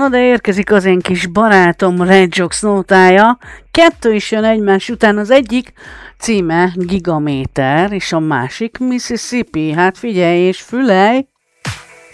Na de érkezik az én kis barátom Red Jocks nótája. 2 is jön egymás után, az egyik címe Gigaméter, és a másik Mississippi. Hát figyelj és fülelj!